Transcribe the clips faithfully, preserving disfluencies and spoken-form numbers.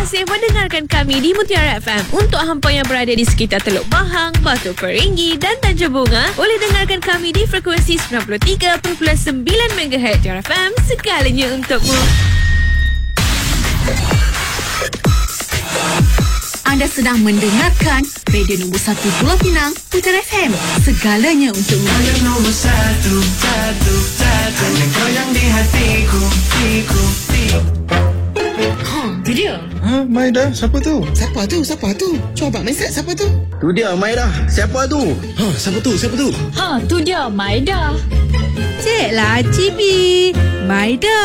kasih mendengarkan kami di Mutiara F M. Untuk hampa yang berada di sekitar Teluk Bahang, Batu Peringgi dan Tanjung Bunga, boleh dengarkan kami di frekuensi sembilan puluh tiga perpuluhan sembilan megahertz Mutiara F M, segalanya untukmu. Anda sedang mendengarkan radio nombor satu Pulau Pinang, Mutiara F M. Segalanya untukmu. Radio nombor satu, satu, satu. Hanya kau yang di hatiku, hatiku, hatiku. Ha, tu dia. Ha, Maida, siapa tu? Siapa tu? Siapa tu? Cuba mesej siapa tu? Tu dia, Maida. Siapa tu? Ha, siapa tu? Siapa tu? Ha, tu dia Maida. Cik lah, Cibi. Maida.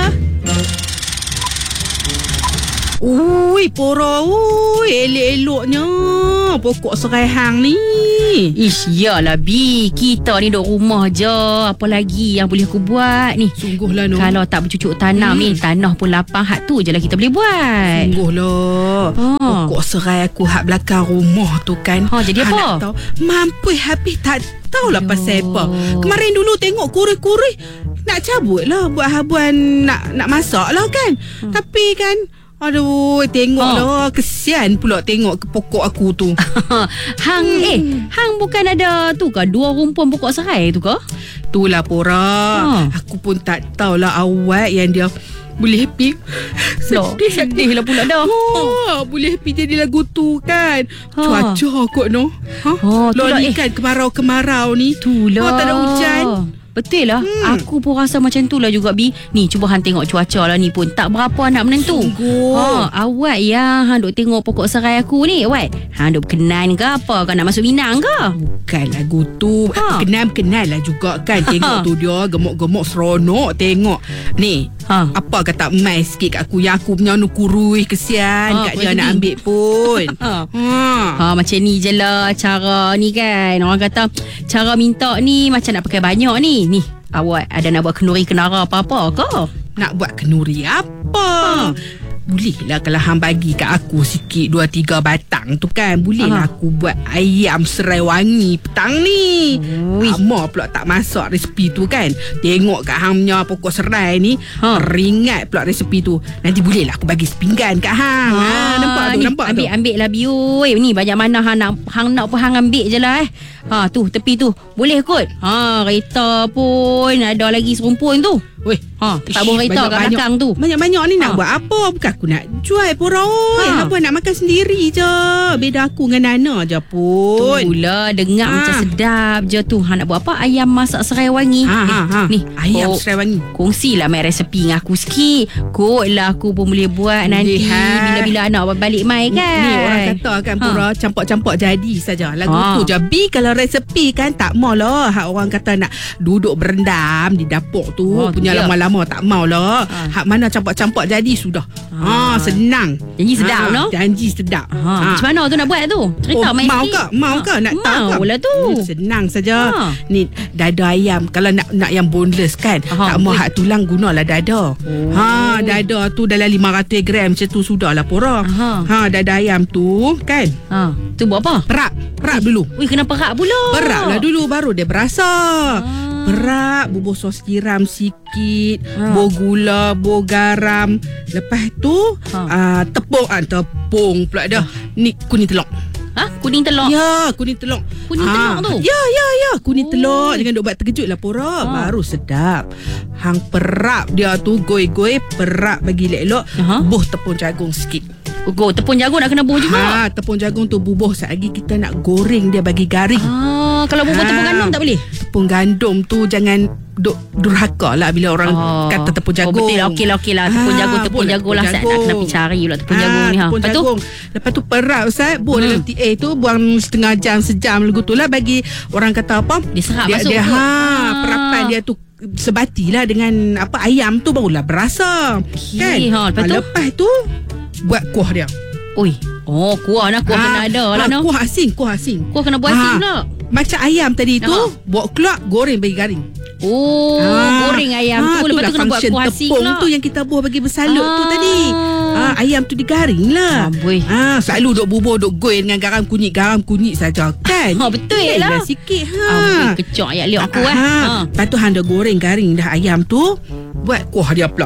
Ui, pora, ui, elok-eloknya pokok serai hang ni. Ish, yalah Bi, kita ni duduk rumah je. Apa lagi yang boleh aku buat ni? Sungguhlah no. Kalau tak bercucuk tanam hmm. ni, tanah pun lapang. Hak tu je lah kita boleh buat. Sungguhlah. Ha. Pokok serai aku hak belakang rumah tu kan. Ha, jadi apa? Nak tahu, mampu habis tak tahulah pasal apa. Kemarin dulu tengok kurih-kurih nak cabut lah buat habuan nak nak masak lah kan. Hmm. Tapi kan, aduh, tengok ha. lah. Kesian pula tengok ke pokok aku tu. Hang, hmm. eh, Hang bukan ada tu ke? Dua rumpun pokok serai tu ke? Itulah Pora. Ha. Aku pun tak tahulah awak yang dia boleh happy. Sedih, sedih lah pula dah. Oh, boleh happy jadi lagu tu kan. Ha. Cuaca kot no. Ha? Oh, Loh ni eh. kan kemarau-kemarau ni. Itulah. Oh, tak ada hujan. Betul lah. Hmm. Aku pun rasa macam tu lah juga, Bi. Ni, cuba hang tengok cuaca lah ni pun. Tak berapa nak menentu. Sungguh. Ha, awak yang hang duk tengok pokok serai aku ni, awak. Hang duk berkenan ke apa? Kau nak masuk Minang ke? Bukan lagu tu. Ha. Kenal-kenal lah juga kan. Tengok tu dia gemuk-gemuk seronok. Tengok. Ni. Ha. Apa kata mai sikit kat aku. Yang aku punya nukurui. Kesian Ha, kat dia apa nak jadi? ambil pun. Ha. Ha. Ha, macam ni je lah cara ni kan. Orang kata cara minta ni macam nak pakai banyak ni. Ni, awak ada nak buat kenduri kenara apa-apa ke? Nak buat kenduri apa? Ha. Boleh lah kalau hang bagi kat aku sikit dua tiga batang tu kan. Boleh lah Aha. aku buat ayam serai wangi petang ni. Ui. Lama pula tak masak resepi tu kan. Tengok kat hang punya pokok serai ni. Ha. Ringat pula resepi tu. Nanti boleh lah aku bagi sepinggan kat hang. Ha, nampak tu, ni, nampak ambil, tu. Ambil lah bioi. Ni banyak mana hang nak, hang nak pun hang ambil je lah eh. Ha, tu tepi tu. Boleh kot. Ha, kereta pun ada lagi serumpun tu. Weh, Ha, tak boleh kereta kat belakang tu. Banyak-banyak ni nak Ha. buat apa? Bukan aku nak jual pun oi. Ha. Apa nak makan sendiri je. Beda aku dengan Nana je pun. Itulah, dengar Ha. macam sedap je tu. Hang nak buat apa? Ayam masak serai wangi. Ha, ha, ha. Ni, Ayam kau serai wangi. kongsilah mai resepi dengan aku sikit. Kot lah aku pun boleh buat nanti. ha. Bila-bila anak balik mai kan. Ni orang kata kan Ha. Pura campak-campak jadi saja. Lagu Ha. tu je. Bi kalau resepi kan tak mau lah. Hak orang kata nak duduk berendam di dapur tu. Oh, tu punya dia. lama-lama tak mau lah. Ha. Hak mana campak-campak jadi sudah. Ha, Ha. senang. Janji sedap, ha. no? Janji sedap. Ha, macam mana tu nak buat tu? Cerita Oh, mai mau sikit. ke? Mau ke? Nak tahu ke? Mau lah tu. Hmm, senang saja. Ha. Ni dada ayam. Kalau nak nak yang boneless kan. Aha, tak mau ui. hak tulang gunalah dada. Oh. Ha, dada tu dalam lima ratus gram macam tu sudahlah Pura. Aha. Ha, dada ayam tu kan. Ha, tu buat apa? Perap. Perap dulu. Ui, kenapa rak pula? Perap lah dulu baru dia berasa. Ah. Perap, bubuh sos tiram sikit, Ha. bubuh gula, bubuh garam. Lepas tu Ha. uh, tepung ah tepung pula dah. Ni kuning telur. Ha? Kuning telur? Ya, kuning telur. Kuning telur tu? Ya, ya, ya. Kuning Oh. telur. Jangan duk buat terkejut lah Pura. Ha. Baru sedap. Hang perap dia tu, goi-goi, perap bagi elok-elok. Aha. Buh tepung jagung sikit. Go, tepung jagung nak kena buh juga. Ha, tepung jagung tu bubuh sekejap lagi kita nak goreng dia bagi garing. Ah, kalau bubuh Ha. tepung gandum tak boleh? Tepung gandum tu jangan duk durhaka lah bila orang Oh. kata tepung jagung. Oh, betul lah. Okey lah, okey lah. Tepung Ha, jagung, tepung boleh jagung lah. tepung Saya nak kena pergi cari pula tepung jagung ni. Ha. Tepung Lepas tu? jagung. Lepas tu perap Ustaz. Buang Hmm. dalam T A tu. Buang setengah jam, sejam lagu tu lah. Bagi orang kata apa. Dia serap dia, masuk dia, kot. ha, Ah. perapan dia tu sebatilah dengan apa ayam tu barulah berasa. Okey, Kan? ha, lepas tu? Lepas tu buat kuah dia. Ui. Oh, kuah lah. Kuah Ha, kena ada lah. ha, No? Kuah asin, kuah asin. Kuah kena buat asin Ha. pula. Macam ayam tadi tu, Ha. buat keluar, goreng bagi garing. Oh, Ah. goreng ayam Ah, tu. Lepas itulah tu kena buat function kuah asin tepung pula. tu yang kita buah bagi bersalut tu Ah. tadi. Ah, ayam tu digaring lah. Amboi. Ah, selalu duk bubur, duk goreng dengan garam kunyit, garam kunyit saja kan. Ha, betul Lain lah. sikit ha. Amboi, kecok ayat liuk aku eh. Ha. Ha. Lepas tu hang dah goreng garing dah ayam tu, buat kuah dia pula.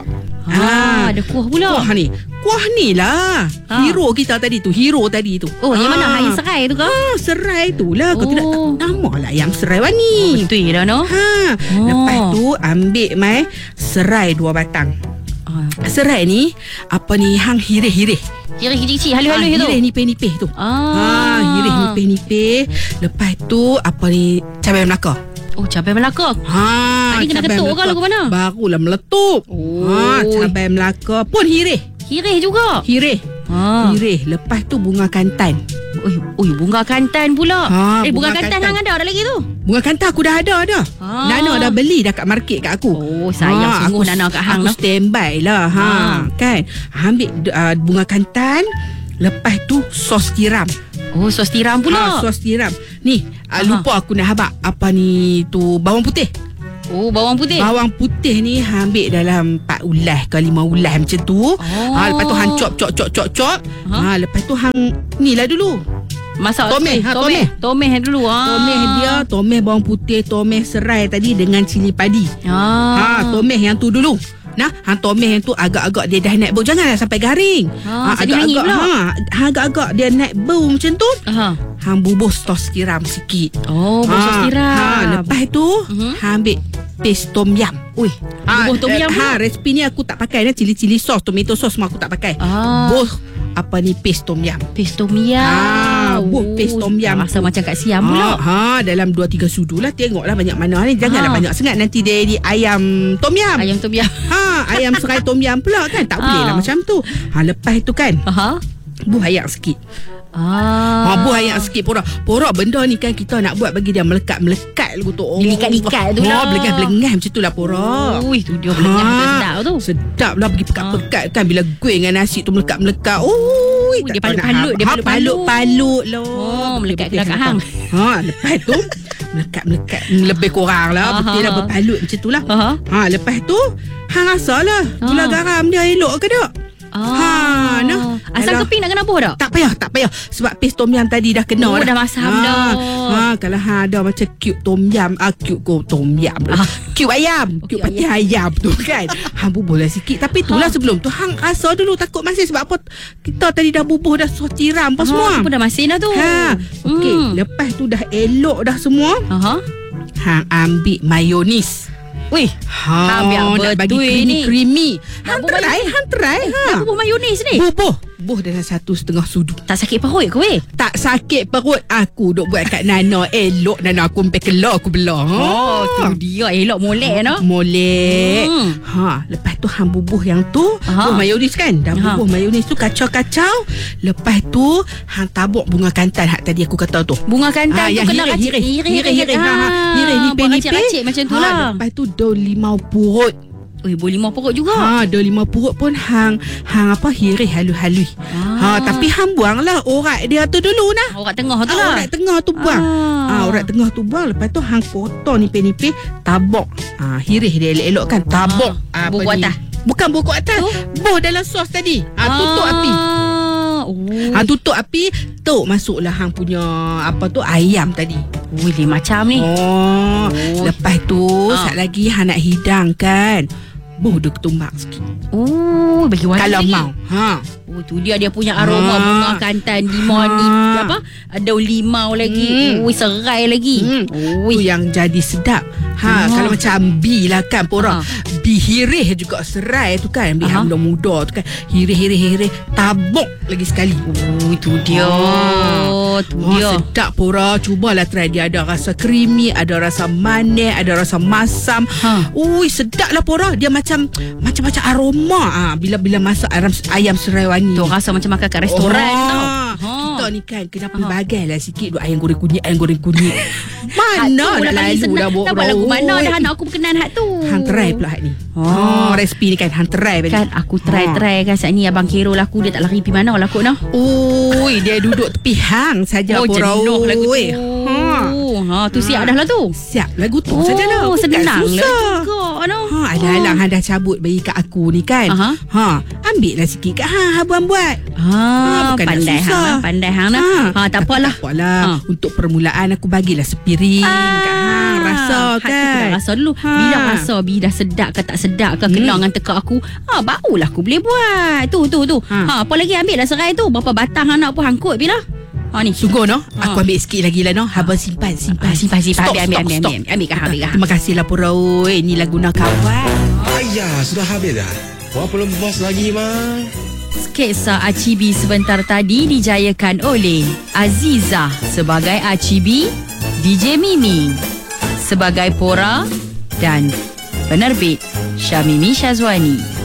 Ah, ada kuah pula. Kuah ni. Kuah ni lah. Ah. Hero kita tadi tu. Hero tadi tu. Oh, yang mana? Ah. Ayam serai tu ke? Ah, serai tu lah. Kau Oh. tidak tahu nama lah yang serai wangi. Betul lah no. Ha. Oh. Lepas tu ambil mai serai dua batang. Ah. Serai ni apa ni hang hirih-hirih. Kira kecil-kecil halus-halus Ah, tu. hirih nipih-nipih tu. Ah. Ha, hirih nipih-nipih. Lepas tu apa ni cabai Melaka. Oh, cabai Melaka. Ha, Tadi kena cabai ketuk ke Melaka. lagu mana? Barulah meletup. Oh. Ha, cabai Melaka pun hirih. Kirih juga. Hirih. Ha. Hirih. Lepas tu bunga kantan. Oi, oi, bunga kantan pula. Ha, eh, bunga, bunga kantan, kantan. hang ada dah lagi tu. Bunga kantan aku dah ada dah. Ah. Nana dah beli dah kat market kat aku. Oh, sayang sungguh aku, Nana kat hang Aku tu. standby lah. Ha, Ah. kan. Ambil uh, bunga kantan. Lepas tu sos tiram. Oh, sos tiram pula. Ha, sos tiram. Ni, uh, Aha. lupa aku nak habak. Apa ni tu bawang putih. Oh, bawang putih. Bawang putih ni ambil dalam empat ulas ke lima ulas macam tu. Oh. Ha, lepas tu hang chop chop chop chop chop. Aha. Ha, lepas tu hang ni lah dulu. Masak Tomeh, ha, tomeh. Tomeh dulu. Ah. Tomeh dia, tomeh bawang putih, tomeh serai tadi dengan cili padi. Ah. Ha, tomeh yang tu dulu. Nah, hang tomeh yang tu agak-agak dia dah naik bau. Janganlah sampai garing. Ha, sedih hangi agak-agak pula. ha, agak-agak dia naik bau macam tu. Aha. Hang bubuh sos tiram sikit. Oh, bawang sos tiram. Ha, lepas tu Mhm. hang ambil paste tom yam. Ui, bubuh tom yam ha, pula. resipi ni aku tak pakai ni cili-cili sos, tomato sos semua aku tak pakai. Ah. Buh apa ni paste tom yam. Paste tom yam. Ah, buh paste tom yam Rasa tu. macam kat Siam pula. Ha, ha, dalam dua tiga sudu lah. Tengoklah banyak mana ni. Janganlah Ha. banyak sangat nanti dia jadi ayam tom yam. Ayam tom yam. Ha, ayam serai tom yam pula kan. Tak boleh Ah. lah macam tu. Ha, lepas tu kan Aha. buh ayak sikit. Ah. Ha, buh ayak sikit porak. Porak benda ni kan kita nak buat bagi dia melekat-melekat lagu tu. Oh, Dilikat-likat tu lah. Ha, belengah-belengah macam tu lah porak. Ui, tu dia belengah Ha, betul sedap tu. Sedap lah pergi pekat-pekat kan. Bila goreng dengan nasi tu melekat-melekat. Ui, dia tak tahu nak palut-palut, habaq. dia Ha, palut-palut. palut-palut lah. Oh, melekat Betul-betul ke hang. Ha, lepas tu melekat-melekat lebih kurang lah. Aha. Betul lah berpalut macam tu lah. Aha. Ha, lepas tu hang rasa lah gula Ah. garam dia elok ke tak? Ah. Ha, nah. Asam Alah. keping nak kena buh tak? Tak payah, tak payah. Sebab paste tom yam tadi dah kena Oh, dah. dah masam ha, dah. Ha, kalau hang ada macam cube tom yam, ah cube ko tom yam. Ah. Cube ayam, cube pati ayam tu kan. Hang bubuh lah sikit. Tapi itulah sebelum tu hang rasa dulu takut masin sebab apa? Kita tadi dah bubuh dah sos tiram apa semua. Ah, pun dah masin dah tu. Ha, okey. Hmm. Lepas tu dah elok dah semua. Aha. Hang ambil mayonis. Wih, Ha, Hang biar nak bagi betul ni. creamy-creamy. Nak Hang bubuh try, hang try. Ha. nak bubuh mayonis ni. Bubuh. Bubuh dalam satu setengah sudu. Tak sakit perut ke weh? Tak sakit perut. Aku duk buat kat Nana. Elok Nana aku sampai kelak aku belah. Ha. Oh, tu dia elok molek no. Molek. Hmm. Ha, lepas tu hang bubuh yang tu, Aha. bubuh mayonis kan? Dah Aha. bubuh mayonis tu kacau-kacau. Lepas tu hang tabuk bunga kantan hak tadi aku kata tu. Bunga kantan Ah, tu yang kena hirih, racik. hirih, hirih, hirih. Ha, ha. Hirih buat nipis-nipis. racik-racik macam tu Ha, lah. lepas tu daun limau purut. Ui, boleh limau pokok juga. Ha, daun limau purut pun hang hang apa hirih halus-halus. Ah. Ha, tapi hang buanglah orat dia tu dulu nah. Orang tengah tu Ah, lah. orat tengah tu buang. Ah. Ah, orat tengah tu buang. Lepas tu hang potong nipis-nipis, tabok. Ah, hirih dia elok-elok kan. Tabok. Ah, Bubuh apa ni? atas. Bukan bubuh atas. Tu? Buh dalam sos tadi. Ah, tutup api. Oh. Ah, tutup api, tuk masuklah hang punya apa tu ayam tadi. Ui, dia macam ni. Oh, lepas tu Ah. sat lagi hang nak hidangkan. Buh dia ketumbak sikit. Oh, bagi warna Kalau lagi. mau. Ha. Oh, tu dia dia punya aroma Ah. bunga kantan, limau ni Ah. apa? Daun limau lagi. Hmm. Ui, serai lagi. Hmm. Ui. Tu yang jadi sedap. Ha, Ah. kalau macam bi lah kan Ah. porang. Bi hirih juga serai tu kan. Bi Aha. hang muda tu kan. Hirih hirih hirih tabuk lagi sekali. Oh, itu dia. Ah. Tu Oh, dia. sedap pora. Cubalah try dia ada rasa creamy, ada rasa manis, ada rasa masam. Ha. Ui, sedap lah pora. Dia macam macam-macam aroma ah bila-bila masak ayam, ayam serai wangi. Tu rasa macam makan kat restoran Oh, tau. Kita ni kan kena Ha. pelbagai lah sikit duk ayam goreng kunyit, ayam goreng kunyit. Mana Hak tu nak lah paling lalu senang. dah bawa Nak buat lagu mana oi. dah anak aku berkenan hak tu. Hang try pula hak ni. Oh. Oh, resipi ni kan hang try balik. Kan aku try-try kan saat ni abang Kero laku dia tak lari pergi mana laku noh. Oi, dia duduk tepi hang saja Oh, pora. jenuh lagu tu. Oi. Ha. Ha, tu siap dah lah tu. Siap lagu tu Oh, sajalah. Bukan senang lah susah. juga noh. Ha, alang-alang hang dah cabut bagi kat aku ni kan. Aha. Ha, ambil lah sikit kat hang abang buat. Ha, bukan nak pandai susah. hang lah, pandai hang lah. Ha, tak apalah. Tak apalah. Ha. Untuk permulaan aku bagilah sepiring Ah. kat hang. rasa Hak tu kan. kena rasa dulu. Ha. Bila rasa bi dah sedap ke tak sedap ke kena dengan tekak aku. Ha, barulah aku boleh buat. Tu tu tu. Ha. Ha, apa lagi ambil dah serai tu. Berapa batang anak pun hangkut bila. Ha ni. Sungguh no. Ha. Aku ambil sikit lagi lah no. Habang simpan simpan. Ah, simpan simpan Stop, ambil ambil stop, ambil stop. ambil. Ambil kah ambil kah. Terima kasihlah Pura. Oi, inilah guna kawan. Ayah, sudah habis dah. Berapa lepas lagi, Mai? Sketsa Acibi sebentar tadi dijayakan oleh Aziza sebagai Acibi, D J Mimi sebagai Pora dan penerbit Syamimi Syazwani.